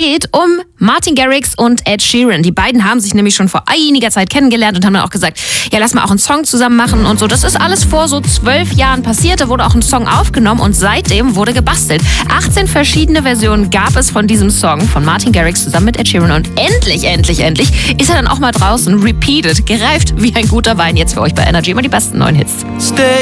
geht um Martin Garrix und Ed Sheeran. Die beiden haben sich nämlich schon vor einiger Zeit kennengelernt und haben dann auch gesagt, ja, lass mal auch einen Song zusammen machen und so. Das ist alles vor so 12 Jahren passiert. Da wurde auch ein Song aufgenommen und seitdem wurde gebastelt. 18 verschiedene Versionen gab es von diesem Song von Martin Garrix zusammen mit Ed Sheeran. Und endlich ist er dann auch mal draußen, repeated, gereift wie ein guter Wein. Jetzt für euch bei Energy immer die besten neuen Hits.